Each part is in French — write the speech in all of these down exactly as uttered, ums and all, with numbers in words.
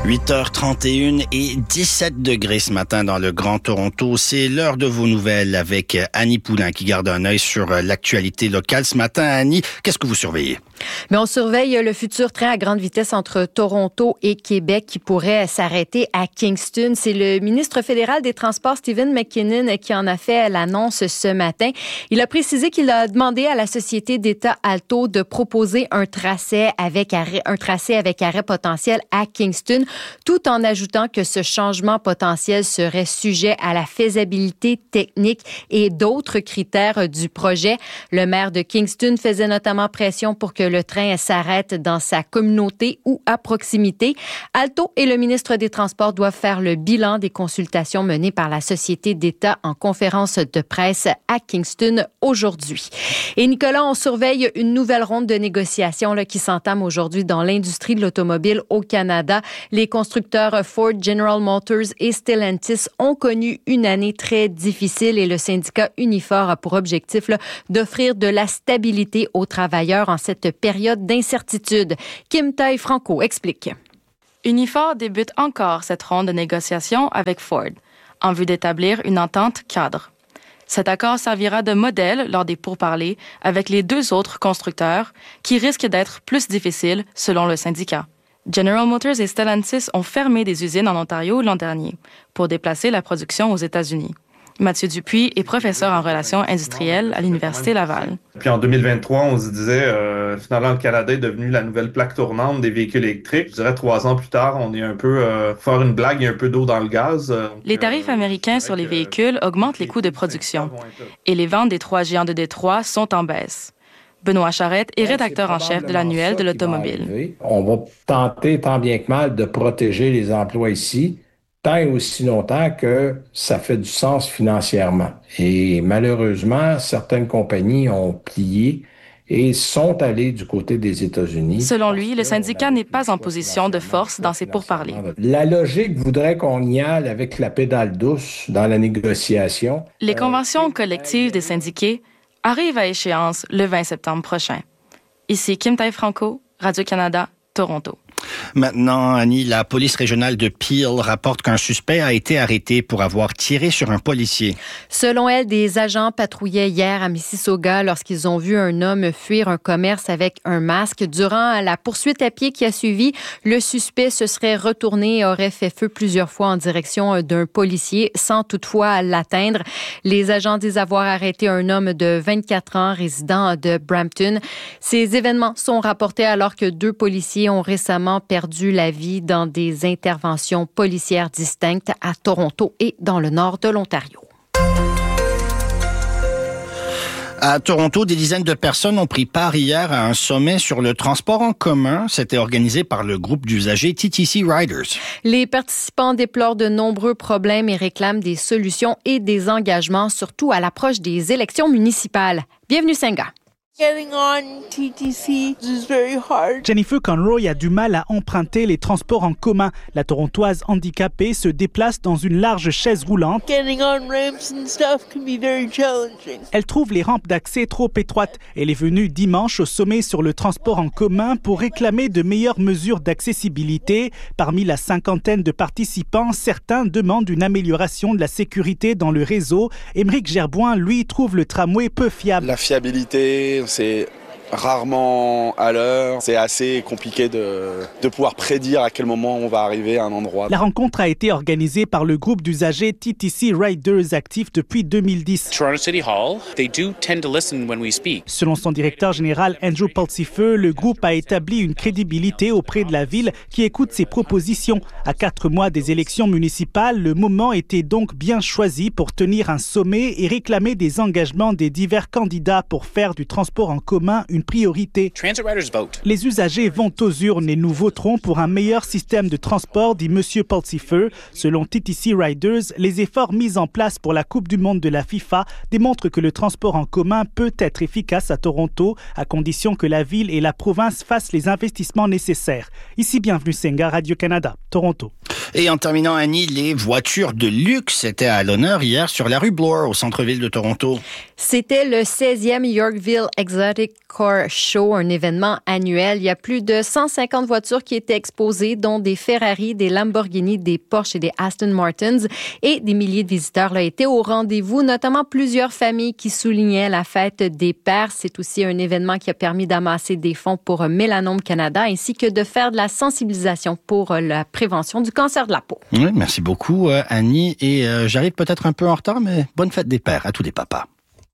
huit heures trente et un et dix-sept degrés ce matin dans le Grand Toronto. C'est l'heure de vos nouvelles avec Annie Poulain qui garde un œil sur l'actualité locale. Ce matin, Annie, qu'est-ce que vous surveillez? Mais on surveille le futur train à grande vitesse entre Toronto et Québec qui pourrait s'arrêter à Kingston. C'est le ministre fédéral des Transports, Stephen McKinnon, qui en a fait l'annonce ce matin. Il a précisé qu'il a demandé à la société d'État Alto de proposer un tracé avec arrêt, un tracé avec arrêt potentiel à Kingston, tout en ajoutant que ce changement potentiel serait sujet à la faisabilité technique et d'autres critères du projet. Le maire de Kingston faisait notamment pression pour que le train s'arrête dans sa communauté ou à proximité. Alto et le ministre des Transports doivent faire le bilan des consultations menées par la société d'État en conférence de presse à Kingston aujourd'hui. Et Nicolas, on surveille une nouvelle ronde de négociations là, qui s'entame aujourd'hui dans l'industrie de l'automobile au Canada. Les constructeurs Ford, General Motors et Stellantis ont connu une année très difficile et le syndicat Unifor a pour objectif là, d'offrir de la stabilité aux travailleurs en cette période d'incertitude. Kim Tai-Franco explique. Unifor débute encore cette ronde de négociations avec Ford, en vue d'établir une entente cadre. Cet accord servira de modèle lors des pourparlers avec les deux autres constructeurs qui risquent d'être plus difficiles selon le syndicat. General Motors et Stellantis ont fermé des usines en Ontario l'an dernier pour déplacer la production aux États-Unis. Mathieu Dupuis est professeur en relations industrielles à l'Université Laval. Puis en deux mille vingt-trois, on se disait, euh, finalement, le Canada est devenu la nouvelle plaque tournante des véhicules électriques. Je dirais, trois ans plus tard, on est un peu, euh, faire une blague, il y a un peu d'eau dans le gaz. Euh, les tarifs américains sur les véhicules augmentent les coûts de production et les ventes des trois géants de Détroit sont en baisse. Benoît Charette est rédacteur en chef de l'annuel de l'automobile. On va tenter, tant bien que mal, de protéger les emplois ici, tant et aussi longtemps que ça fait du sens financièrement. Et malheureusement, certaines compagnies ont plié et sont allées du côté des États-Unis. Selon lui, le syndicat n'est pas en position de force dans ces pourparlers. La logique voudrait qu'on y aille avec la pédale douce dans la négociation. Les conventions collectives des syndiqués arrivent à échéance le vingt septembre prochain. Ici Kim Tai-Franco, Radio-Canada, Toronto. Maintenant, Annie, la police régionale de Peel rapporte qu'un suspect a été arrêté pour avoir tiré sur un policier. Selon elle, des agents patrouillaient hier à Mississauga lorsqu'ils ont vu un homme fuir un commerce avec un masque. Durant la poursuite à pied qui a suivi, le suspect se serait retourné et aurait fait feu plusieurs fois en direction d'un policier sans toutefois l'atteindre. Les agents disent avoir arrêté un homme de vingt-quatre ans, résident de Brampton. Ces événements sont rapportés alors que deux policiers ont récemment perdu la vie dans des interventions policières distinctes à Toronto et dans le nord de l'Ontario. À Toronto, des dizaines de personnes ont pris part hier à un sommet sur le transport en commun. C'était organisé par le groupe d'usagers T T C Riders. Les participants déplorent de nombreux problèmes et réclament des solutions et des engagements, surtout à l'approche des élections municipales. Bienvenue, Senga. Getting on T T C is very hard. Jennifer Conroy a du mal à emprunter les transports en commun. La Torontoise handicapée se déplace dans une large chaise roulante. Getting on ramps and stuff can be very challenging. Elle trouve les rampes d'accès trop étroites. Elle est venue dimanche au sommet sur le transport en commun pour réclamer de meilleures mesures d'accessibilité. Parmi la cinquantaine de participants, certains demandent une amélioration de la sécurité dans le réseau. Émeric Gerboin, lui, trouve le tramway peu fiable. La fiabilité, c'est rarement à l'heure. C'est assez compliqué de, de pouvoir prédire à quel moment on va arriver à un endroit. La rencontre a été organisée par le groupe d'usagers T T C Riders actif depuis deux mille dix. Toronto City Hall, they do tend to listen when we speak. Selon son directeur général Andrew Pulsipher, le groupe a établi une crédibilité auprès de la ville qui écoute ses propositions. À quatre mois des élections municipales, le moment était donc bien choisi pour tenir un sommet et réclamer des engagements des divers candidats pour faire du transport en commun une priorité. Les usagers vont aux urnes et nous voterons pour un meilleur système de transport, dit M. Pulsipher. Selon T T C Riders, les efforts mis en place pour la Coupe du monde de la FIFA démontrent que le transport en commun peut être efficace à Toronto, à condition que la ville et la province fassent les investissements nécessaires. Ici, bienvenue Senga, Radio-Canada, Toronto. Et en terminant, Annie, les voitures de luxe étaient à l'honneur hier sur la rue Bloor, au centre-ville de Toronto. C'était le seizième Yorkville Exotic Car Show, un événement annuel. Il y a plus de cent cinquante voitures qui étaient exposées, dont des Ferrari, des Lamborghini, des Porsche et des Aston Martins. Et des milliers de visiteurs là, étaient au rendez-vous, notamment plusieurs familles qui soulignaient la fête des pères. C'est aussi un événement qui a permis d'amasser des fonds pour Mélanome Canada, ainsi que de faire de la sensibilisation pour la prévention du cancer de la peau. Oui, merci beaucoup, Annie. Et euh, j'arrive peut-être un peu en retard, mais bonne fête des pères à tous les papas.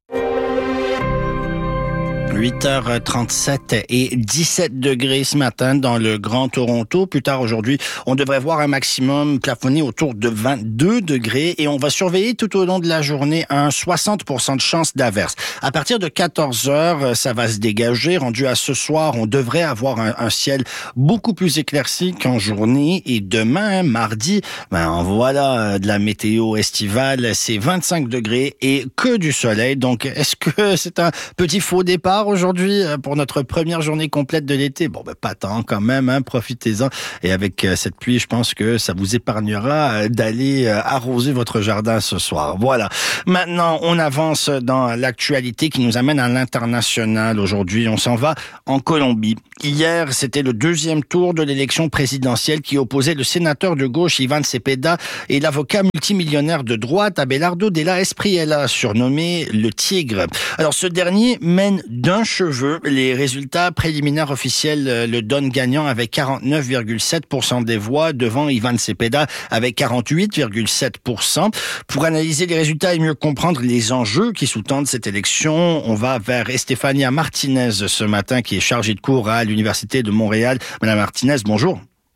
huit heures trente-sept et dix-sept degrés ce matin dans le Grand Toronto. Plus tard aujourd'hui, on devrait voir un maximum plafonné autour de vingt-deux degrés et on va surveiller tout au long de la journée un soixante pour cent de chance d'averse. À partir de quatorze heures, ça va se dégager. Rendu à ce soir, on devrait avoir un, un ciel beaucoup plus éclairci qu'en journée. Et demain, mardi, ben voilà de la météo estivale. C'est vingt-cinq degrés et que du soleil. Donc, est-ce que c'est un petit faux départ aujourd'hui pour notre première journée complète de l'été? Bon, ben pas tant quand même, hein, profitez-en. Et avec cette pluie, je pense que ça vous épargnera d'aller arroser votre jardin ce soir. Voilà. Maintenant, on avance dans l'actualité qui nous amène à l'international. Aujourd'hui, on s'en va en Colombie. Hier, c'était le deuxième tour de l'élection présidentielle qui opposait le sénateur de gauche Iván Cepeda et l'avocat multimillionnaire de droite Abelardo de la Espriella, surnommé le Tigre. Alors, ce dernier mène d'un cheveu. Les résultats préliminaires officiels le donnent gagnant avec quarante-neuf virgule sept pour cent des voix devant Iván Cepeda avec quarante-huit virgule sept pour cent. Pour analyser les résultats et mieux comprendre les enjeux qui sous-tendent cette élection, on va vers Estefania Martinez ce matin qui est chargée de cours à l'Université de Montréal. Madame Martinez, bonjour.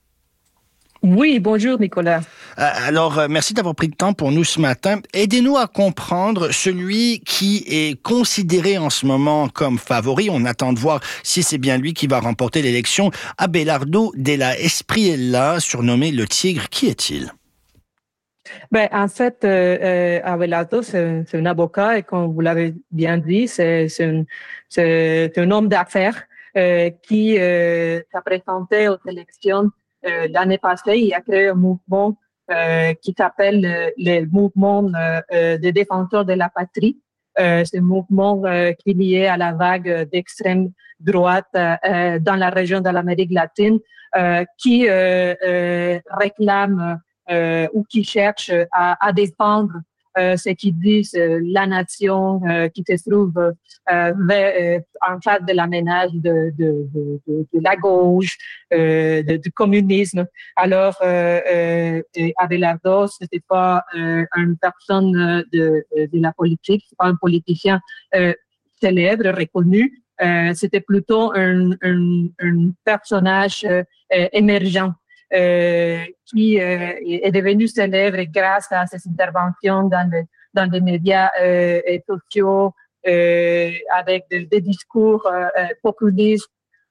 Oui, bonjour Nicolas. Alors, merci d'avoir pris le temps pour nous ce matin. Aidez-nous à comprendre celui qui est considéré en ce moment comme favori. On attend de voir si c'est bien lui qui va remporter l'élection. Abelardo de la Espriella, surnommé le Tigre, qui est-il? Ben, en fait, euh, euh, Abelardo, c'est, c'est un avocat et comme vous l'avez bien dit, c'est, c'est, un, c'est un homme d'affaires euh, qui euh, s'est présenté aux élections Euh, l'année passée. Il a créé un mouvement euh, qui s'appelle euh, le mouvement euh, euh, des défenseurs de la patrie. Euh, c'est un mouvement euh, qui est lié à la vague d'extrême droite euh, dans la région de l'Amérique latine, euh, qui euh, euh, réclame euh, ou qui cherche à, à défendre euh, ce qu'ils disent euh, la nation euh, qui se trouve euh, vers, euh, en face de la ménage de, de, de, de, de la gauche, euh, de, du communisme. Alors, euh, euh, Abelardo, c'était pas euh, une personne de, de la politique, c'est pas un politicien euh, célèbre, reconnu. Euh, c'était plutôt un, un, un personnage euh, émergent. Euh, qui euh, est devenu célèbre grâce à ses interventions dans, le, dans les médias euh, sociaux, euh, avec de, des discours euh, populistes.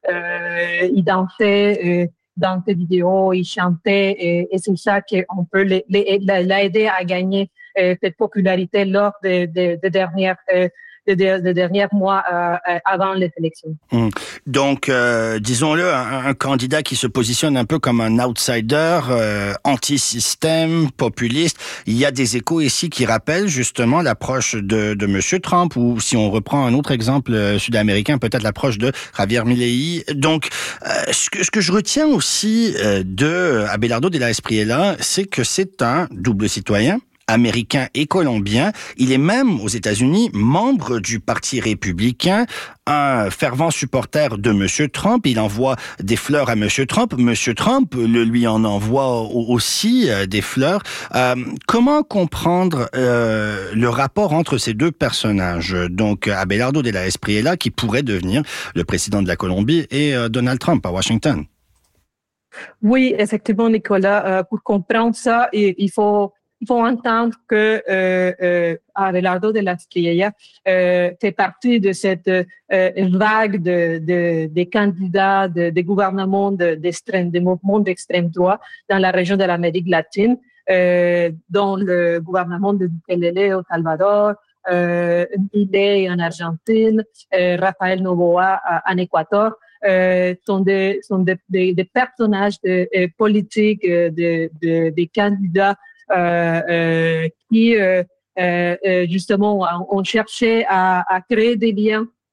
Euh, il dansait euh, dans ses vidéos, il chantait, et, et c'est ça qu'on peut l'aider à gagner euh, cette popularité lors des de, de dernières euh, des de derniers mois euh, avant les élections. Mmh. Donc, euh, disons-le, un, un candidat qui se positionne un peu comme un outsider, euh, anti-système, populiste. Il y a des échos ici qui rappellent justement l'approche de, de Monsieur Trump, ou si on reprend un autre exemple euh, sud-américain, peut-être l'approche de Javier Milei. Donc, euh, ce, que, ce que je retiens aussi euh, de Abelardo de la Espriella, c'est que c'est un double citoyen, américain et colombien. Il est même, aux États-Unis, membre du Parti républicain, un fervent supporter de M. Trump. Il envoie des fleurs à M. Trump. M. Trump le lui en envoie aussi euh, des fleurs. Euh, comment comprendre euh, le rapport entre ces deux personnages? Donc, Abelardo de la Espriella, qui pourrait devenir le président de la Colombie, et euh, Donald Trump à Washington. Oui, effectivement, Nicolas. Euh, pour comprendre ça, il, il faut Il faut entendre que euh, euh, Abelardo de la Espriella euh, fait partie de cette euh, vague de, de, de candidats, de, de gouvernements d'extrême, de, de mouvements d'extrême droite dans la région de l'Amérique latine, euh, dont le gouvernement de Bukele au Salvador, euh, Milei en Argentine, euh, Rafael Noboa en Équateur. Euh, sont des, sont des, des, des personnages de, de politiques, des de, de candidats Euh, euh, qui euh, euh, justement ont cherché à, à créer des liens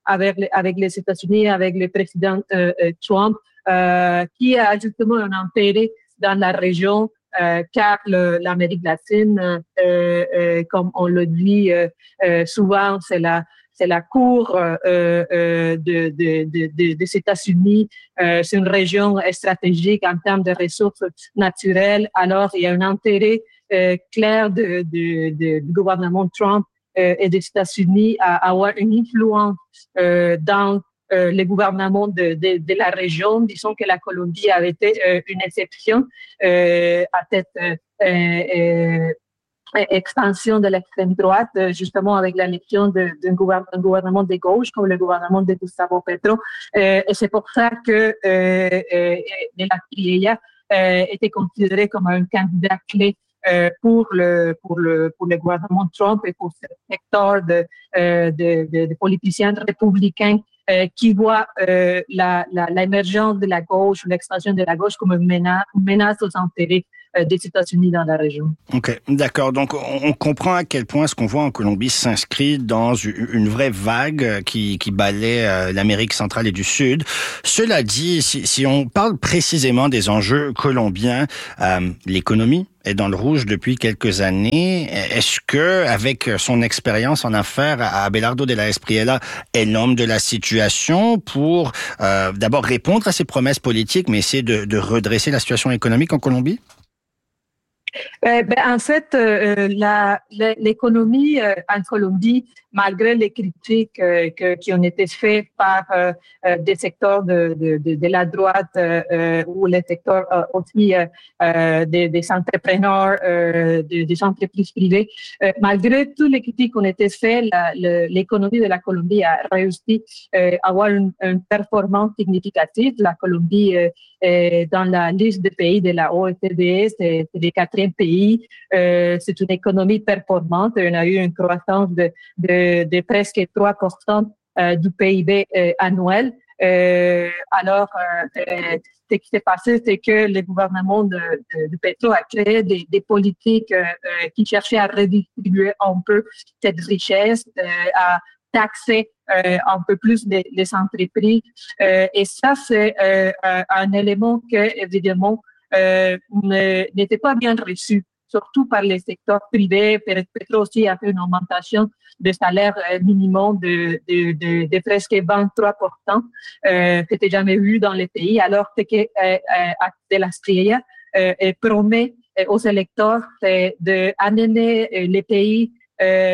avec, avec les États-Unis, avec le président euh, Trump, euh, qui a justement un intérêt dans la région, euh, car le, l'Amérique latine, euh, euh, comme on le dit euh, euh, souvent, c'est la c'est la cour euh, euh, de, de, de, de, des États-Unis. Euh, c'est une région stratégique en termes de ressources naturelles. Alors, il y a un intérêt euh, clair de, de, de, du gouvernement Trump euh, et des États-Unis à avoir une influence euh, dans euh, les gouvernements de, de, de la région. Disons que la Colombie avait été euh, une exception euh, à cette euh, euh, expansion de l'extrême droite, justement avec l'élection d'un gouvernement de gauche comme le gouvernement de Gustavo Petro. Euh, et c'est pour ça que euh, euh, De la Espriella euh, était considéré comme un candidat clé euh, pour le pour le pour le gouvernement Trump et pour ce secteur de euh, de, de, de politiciens républicains euh, qui voient euh, la, la l'émergence de la gauche ou l'expansion de la gauche comme une menace, une menace aux intérêts des États-Unis dans la région. Ok, d'accord. Donc, on comprend à quel point ce qu'on voit en Colombie s'inscrit dans une vraie vague qui, qui balaie l'Amérique centrale et du Sud. Cela dit, si, si on parle précisément des enjeux colombiens, euh, l'économie est dans le rouge depuis quelques années. Est-ce que, avec son expérience en affaires, Abelardo de la Espriella est l'homme de la situation pour euh, d'abord répondre à ses promesses politiques, mais essayer de, de redresser la situation économique en Colombie? Euh, ben, en fait, euh, la, l'économie euh, en Colombie, malgré les critiques euh, que, qui ont été faites par euh, des secteurs de, de, de, de la droite euh, ou les secteurs euh, aussi euh, des, des entrepreneurs, euh, des, des entreprises privées, euh, malgré toutes les critiques qui ont été faites, la, le, l'économie de la Colombie a réussi euh, à avoir une, une performance significative. La Colombie euh, est dans la liste des pays de la O E C D, c'est, c'est le quatrième pays. Euh, c'est une économie performante. On a eu une croissance de, de, de presque trois pour cent euh, du P I B euh, annuel. Euh, alors, euh, ce qui s'est passé, c'est que le gouvernement de, de, de Petro a créé des, des politiques euh, qui cherchaient à redistribuer un peu cette richesse, euh, à taxer euh, un peu plus les, les entreprises. Euh, et ça, c'est euh, un, un élément que, évidemment, euh, ne, n'était pas bien reçu, surtout par les secteurs privés. Petro aussi a fait une augmentation de salaire minimum de, de, de, de presque vingt-trois pour cent, euh, que n'était jamais vu dans les pays, alors que euh, euh, De la Espriella euh, promet aux électeurs d'amener les pays euh,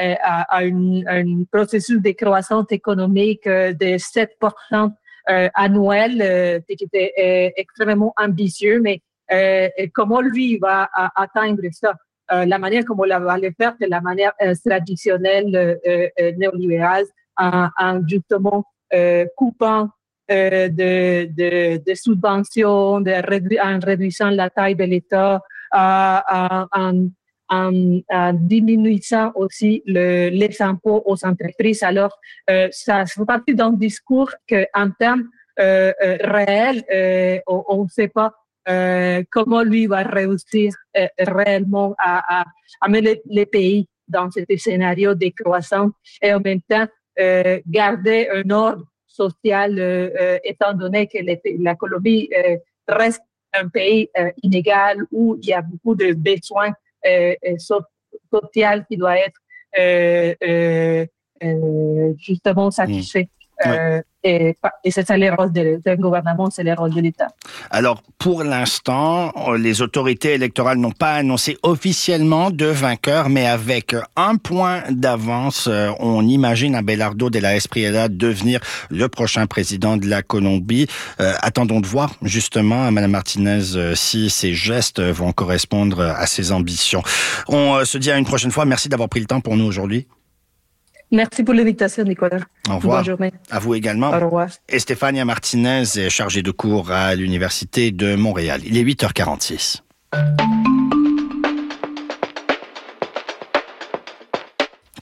à, à, une, à un processus de croissance économique de sept pour cent euh, annuel, euh, qui était euh, extrêmement ambitieux, mais euh, comment lui va à, atteindre ça? Euh, la manière comme on va le faire, c'est la manière euh, traditionnelle euh, euh, néolibérale, en, en justement euh, coupant euh, de, de, de subventions, de rédu- en réduisant la taille de l'État, euh, en, en, en, en diminuant aussi le, les impôts aux entreprises. Alors, euh, ça fait partie d'un discours qu'en termes euh, euh, réels, euh, on ne sait pas Euh, comment lui va réussir euh, réellement à, à, à mener les pays dans ce scénario de croissance et en même temps euh, garder un ordre social euh, euh, étant donné que les, la Colombie euh, reste un pays euh, inégal où il y a beaucoup de besoins euh, sociaux qui doivent être euh, euh, euh, justement satisfaits. Mmh. Euh, ouais. Et, et c'est ça le rôle d'un gouvernement, c'est le rôle de l'État. Alors, pour l'instant, les autorités électorales n'ont pas annoncé officiellement de vainqueur, mais avec un point d'avance, on imagine Abelardo de la Espriella devenir le prochain président de la Colombie. Euh, attendons de voir, justement, Mme Martinez, si ces gestes vont correspondre à ses ambitions. On se dit à une prochaine fois. Merci d'avoir pris le temps pour nous aujourd'hui. Merci pour l'invitation, Nicolas. Au revoir. Bonne journée. À vous également. Au revoir. Estefania Martinez est chargée de cours à l'Université de Montréal. Il est huit heures quarante-six.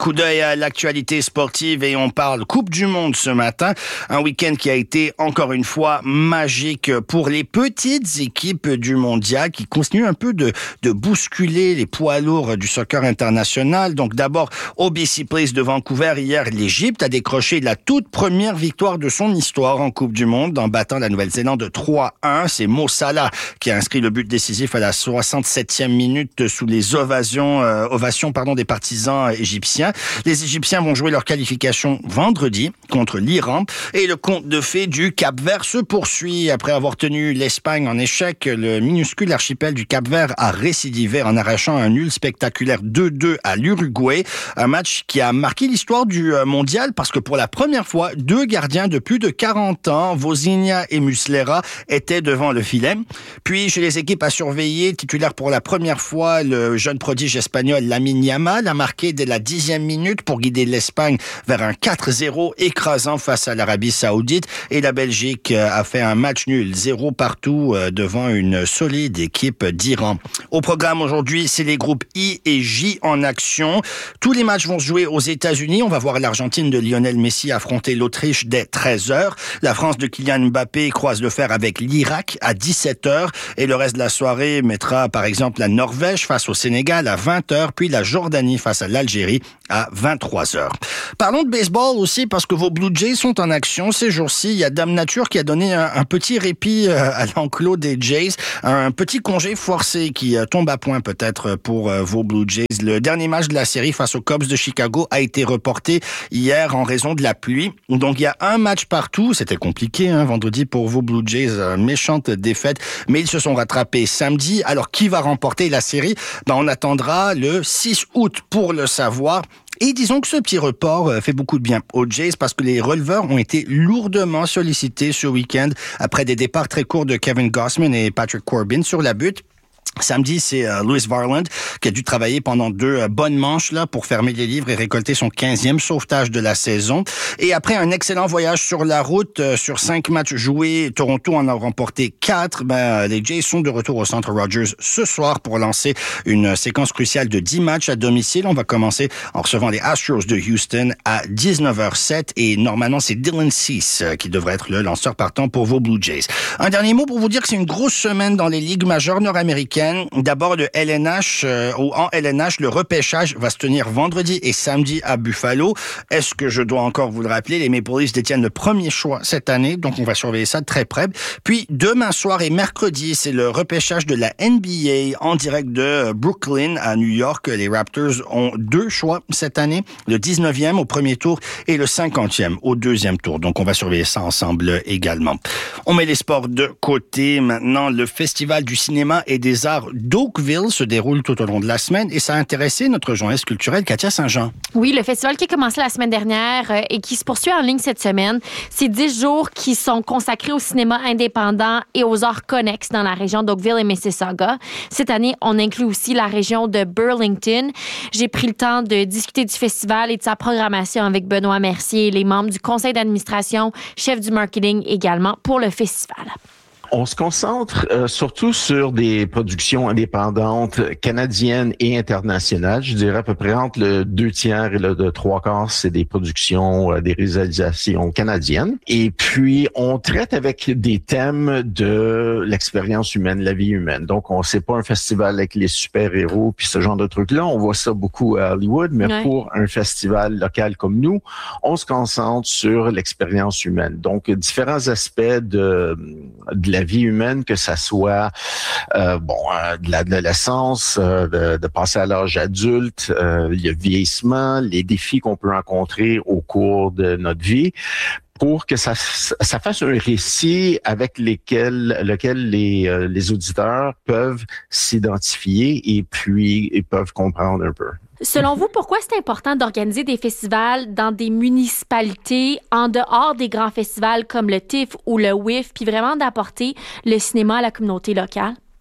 coup d'œil à l'actualité sportive et on parle Coupe du Monde ce matin. Un week-end qui a été encore une fois magique pour les petites équipes du mondial qui continuent un peu de, de bousculer les poids lourds du soccer international. Donc d'abord au B C Place de Vancouver hier, l'Égypte a décroché la toute première victoire de son histoire en Coupe du Monde en battant la Nouvelle-Zélande trois un. C'est Mo Salah qui a inscrit le but décisif à la soixante-septième minute sous les ovations, euh, ovations pardon, des partisans égyptiens. Les Égyptiens vont jouer leur qualification vendredi contre l'Iran et le conte de fées du Cap-Vert se poursuit. Après avoir tenu l'Espagne en échec, le minuscule archipel du Cap-Vert a récidivé en arrachant un nul spectaculaire deux deux à l'Uruguay. Un match qui a marqué l'histoire du mondial parce que pour la première fois, deux gardiens de plus de quarante ans, Vozinha et Muslera, étaient devant le filet. Puis, chez les équipes à surveiller, titulaire pour la première fois, le jeune prodige espagnol Lamine Yamal a marqué dès la dixième minute pour guider l'Espagne vers un quatre zéro écrasant face à l'Arabie Saoudite. Et la Belgique a fait un match nul, zéro partout devant une solide équipe d'Iran. Au programme aujourd'hui, c'est les groupes I et J en action. Tous les matchs vont se jouer aux États-Unis. On va voir l'Argentine de Lionel Messi affronter l'Autriche dès treize heures. La France de Kylian Mbappé croise le fer avec l'Irak à dix-sept heures. Et le reste de la soirée mettra par exemple la Norvège face au Sénégal à vingt heures, puis la Jordanie face à l'Algérie à vingt-trois heures. Parlons de baseball aussi parce que vos Blue Jays sont en action ces jours-ci. Il y a Dame Nature qui a donné un, un petit répit à l'enclos des Jays, un petit congé forcé qui tombe à point peut-être pour vos Blue Jays. Le dernier match de la série face aux Cubs de Chicago a été reporté hier en raison de la pluie. Donc il y a un match partout. C'était compliqué hein, vendredi pour vos Blue Jays, méchante défaite, mais ils se sont rattrapés samedi. Alors qui va remporter la série? Ben, on attendra le six août pour le savoir. Et disons que ce petit report fait beaucoup de bien aux Jays parce que les releveurs ont été lourdement sollicités ce week-end après des départs très courts de Kevin Gausman et Patrick Corbin sur la butte. Samedi, c'est euh, Lewis Varland qui a dû travailler pendant deux euh, bonnes manches là pour fermer les livres et récolter son quinzième sauvetage de la saison. Et après un excellent voyage sur la route, euh, sur cinq matchs joués, Toronto en a remporté quatre. Ben, les Jays sont de retour au Centre Rogers ce soir pour lancer une séquence cruciale de dix matchs à domicile. On va commencer en recevant les Astros de Houston à dix-neuf heures sept et normalement, c'est Dylan Cease euh, qui devrait être le lanceur partant pour vos Blue Jays. Un dernier mot pour vous dire que c'est une grosse semaine dans les ligues majeures nord-américaines. D'abord, le L N H, euh, ou en L N H, le repêchage va se tenir vendredi et samedi à Buffalo. Est-ce que je dois encore vous le rappeler? Les Maple Leafs détiennent le premier choix cette année, donc on va surveiller ça de très près. Puis, demain soir et mercredi, c'est le repêchage de la N B A en direct de Brooklyn à New York. Les Raptors ont deux choix cette année, le dix-neuvième au premier tour et le cinquantième au deuxième tour. Donc, on va surveiller ça ensemble également. On met les sports de côté. Maintenant, le Festival du cinéma et des arts d'Oakville se déroule tout au long de la semaine et ça a intéressé notre journaliste culturelle Katia Saint-Jean. Oui, le festival qui a commencé la semaine dernière euh, et qui se poursuit en ligne cette semaine, c'est dix jours qui sont consacrés au cinéma indépendant et aux arts connexes dans la région d'Oakville et Mississauga. Cette année, on inclut aussi la région de Burlington. J'ai pris le temps de discuter du festival et de sa programmation avec Benoît Mercier et les membres du conseil d'administration, chef du marketing également pour le festival. On se concentre euh, surtout sur des productions indépendantes canadiennes et internationales. Je dirais à peu près entre le deux tiers et le de trois quarts, c'est des productions, euh, des réalisations canadiennes. Et puis, on traite avec des thèmes de l'expérience humaine, la vie humaine. Donc, on sait pas un festival avec les super-héros puis ce genre de trucs-là. On voit ça beaucoup à Hollywood, mais ouais. Pour un festival local comme nous, on se concentre sur l'expérience humaine. Donc, différents aspects de, de la la vie humaine, que ça soit euh, bon euh, de l'adolescence, euh, de, de passer à l'âge adulte, euh, le vieillissement, les défis qu'on peut rencontrer au cours de notre vie, pour que ça, ça fasse un récit avec lesquels, lequel les, euh, les auditeurs peuvent s'identifier et puis ils peuvent comprendre un peu. Selon vous, pourquoi c'est important d'organiser des festivals dans des municipalités en dehors des grands festivals comme le T I F F ou le W I F, puis vraiment d'apporter le cinéma à la communauté locale?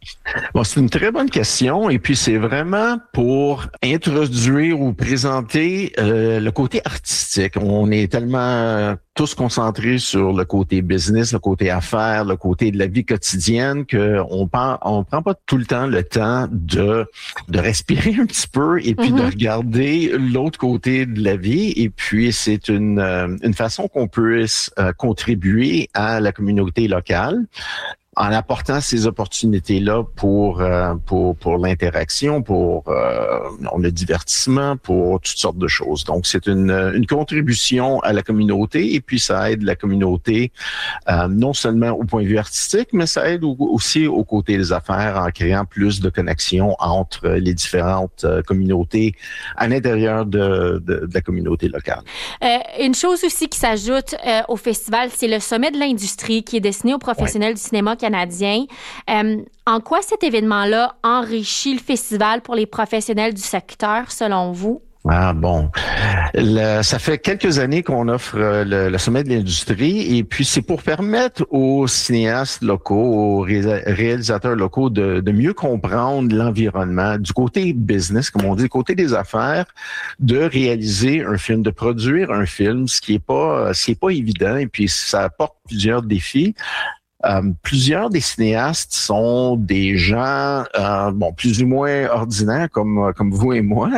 Bon, c'est une très bonne question et puis c'est vraiment pour introduire ou présenter euh, le côté artistique. On est tellement tous concentrés sur le côté business, le côté affaires, le côté de la vie quotidienne que on prend, on prend pas tout le temps le temps de de respirer un petit peu et puis mm-hmm. de regarder l'autre côté de la vie. Et puis c'est une une façon qu'on puisse euh, contribuer à la communauté locale en apportant ces opportunités-là pour euh, pour pour l'interaction, pour euh, le divertissement, pour toutes sortes de choses. Donc, c'est une une contribution à la communauté et puis ça aide la communauté euh, non seulement au point de vue artistique, mais ça aide aussi au côté des affaires en créant plus de connexions entre les différentes euh, communautés à l'intérieur de, de, de la communauté locale. Euh, une chose aussi qui s'ajoute euh, au festival, c'est le sommet de l'industrie qui est destiné aux professionnels ouais. du cinéma canadien. Euh, en quoi cet événement-là enrichit le festival pour les professionnels du secteur, selon vous? Ah bon, le, ça fait quelques années qu'on offre le, le sommet de l'industrie et puis c'est pour permettre aux cinéastes locaux, aux ré- réalisateurs locaux de, de mieux comprendre l'environnement du côté business, comme on dit, du côté des affaires, de réaliser un film, de produire un film, ce qui est pas, ce qui est pas évident et puis ça apporte plusieurs défis. Euh, plusieurs des cinéastes sont des gens, euh, bon, plus ou moins ordinaires comme comme vous et moi,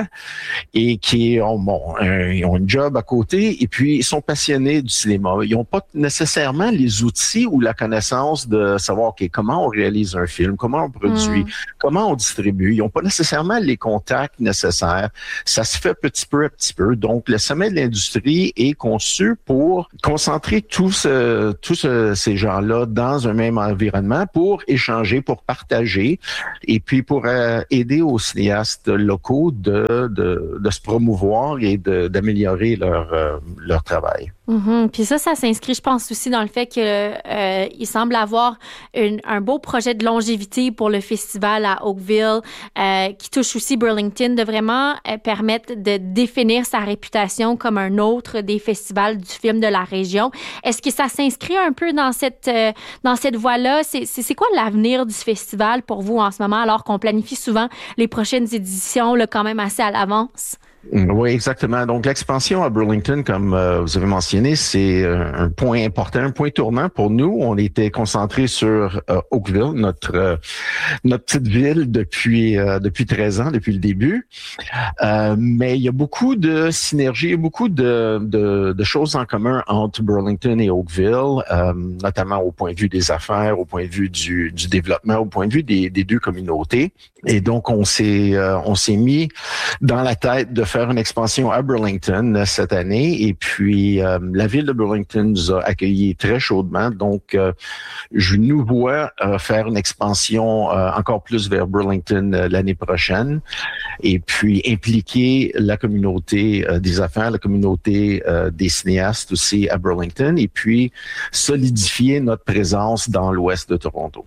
et qui ont bon, un, ils ont un job à côté et puis ils sont passionnés du cinéma. Ils n'ont pas nécessairement les outils ou la connaissance de savoir ok comment on réalise un film, comment on produit, mm. comment on distribue. Ils n'ont pas nécessairement les contacts nécessaires. Ça se fait petit peu à petit peu. Donc, le sommet de l'industrie est conçu pour concentrer tous ce, tous ce, ces gens-là dans un même environnement pour échanger, pour partager et puis pour euh, aider aux cinéastes locaux de, de, de se promouvoir et de, d'améliorer leur, euh, leur travail. Mm-hmm. Puis ça, ça s'inscrit, je pense, aussi dans le fait que euh, il semble avoir une, un beau projet de longévité pour le festival à Oakville euh, qui touche aussi Burlington, de vraiment euh, permettre de définir sa réputation comme un autre des festivals du film de la région. Est-ce que ça s'inscrit un peu dans cette euh, dans cette voie-là? C'est, c'est, c'est quoi l'avenir du festival pour vous en ce moment, alors qu'on planifie souvent les prochaines éditions là, quand même assez à l'avance? Oui, exactement. Donc, l'expansion à Burlington, comme euh, vous avez mentionné, c'est euh, un point important, un point tournant pour nous. On était concentré sur euh, Oakville, notre euh, notre petite ville depuis euh, depuis treize ans, depuis le début. Euh, mais il y a beaucoup de synergie, beaucoup de, de, de choses en commun entre Burlington et Oakville, euh, notamment au point de vue des affaires, au point de vue du, du développement, au point de vue des, des deux communautés. Et donc, on s'est euh, on s'est mis dans la tête de faire une expansion à Burlington euh, cette année. Et puis, euh, la ville de Burlington nous a accueillis très chaudement. Donc, euh, je nous vois euh, faire une expansion euh, encore plus vers Burlington euh, l'année prochaine. Et puis, impliquer la communauté euh, des affaires, la communauté euh, des cinéastes aussi à Burlington. Et puis, solidifier notre présence dans l'ouest de Toronto.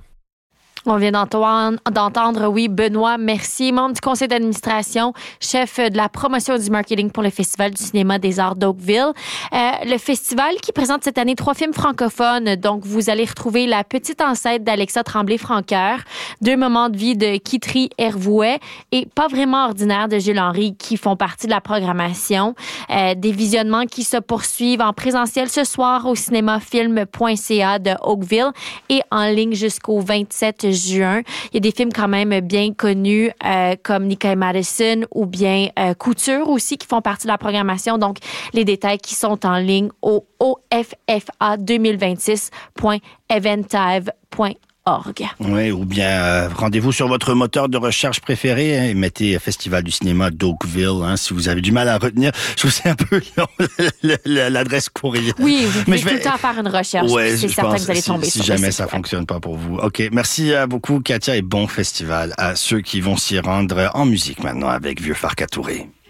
On vient d'entendre, d'entendre, oui, Benoît Mercier, membre du conseil d'administration, chef de la promotion du marketing pour le Festival du cinéma des arts d'Oakville. Euh, le festival qui présente cette année trois films francophones. Donc, vous allez retrouver La petite ancêtre d'Alexa Tremblay-Francoeur, Deux moments de vie de Kitry Hervouet et Pas vraiment ordinaire de Jules Henry qui font partie de la programmation. Euh, des visionnements qui se poursuivent en présentiel ce soir au cinémafilm point c a de Oakville et en ligne jusqu'au vingt-sept juin. Il y a des films quand même bien connus euh, comme Nika et Madison ou bien euh, Couture aussi qui font partie de la programmation. Donc, les détails qui sont en ligne au o f f a deux mille vingt-six point eventive point org. Oui, ou bien euh, rendez-vous sur votre moteur de recherche préféré hein, et mettez Festival du cinéma d'Oakville hein, si vous avez du mal à retenir. Je vous sais un peu long, l'adresse courrier. Oui, vous pouvez tout le temps faire une recherche. Ouais, c'est certain que vous allez tomber si, sur si jamais le ça fonctionne pas pour vous. OK, merci beaucoup Katia et bon festival à ceux qui vont s'y rendre en musique maintenant avec Vieux Farka Touré.